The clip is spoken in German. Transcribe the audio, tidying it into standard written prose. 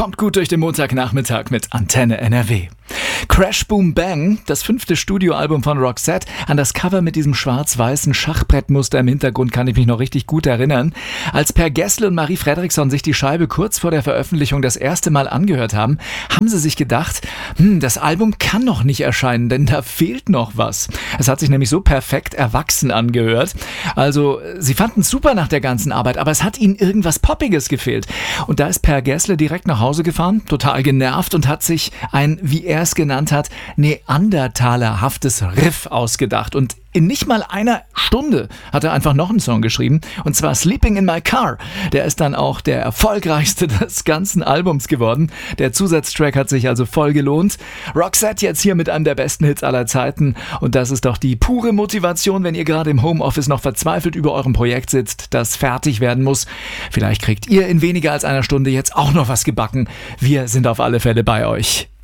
Kommt gut durch den Montagnachmittag mit Antenne NRW. Crash Boom Bang, das 5. Studioalbum von Roxette. An das Cover mit diesem schwarz-weißen Schachbrettmuster im Hintergrund kann ich mich noch richtig gut erinnern. Als Per Gessle und Marie Fredriksson sich die Scheibe kurz vor der Veröffentlichung das erste Mal angehört haben, haben sie sich gedacht, das Album kann noch nicht erscheinen, denn da fehlt noch was. Es hat sich nämlich so perfekt erwachsen angehört. Also, sie fanden es super nach der ganzen Arbeit, aber es hat ihnen irgendwas Poppiges gefehlt. Und da ist Per Gessle direkt nach Hause gefahren, total genervt und hat sich ein, wie er es genannt hat, neandertalerhaftes Riff ausgedacht. Und in nicht mal einer Stunde hat er einfach noch einen Song geschrieben, und zwar Sleeping in My Car. Der ist dann auch der erfolgreichste des ganzen Albums geworden. Der Zusatztrack hat sich also voll gelohnt. Roxette jetzt hier mit einem der besten Hits aller Zeiten, und das ist doch die pure Motivation, wenn ihr gerade im Homeoffice noch verzweifelt über eurem Projekt sitzt, das fertig werden muss. Vielleicht kriegt ihr in weniger als einer Stunde jetzt auch noch was gebacken. Wir sind auf alle Fälle bei euch.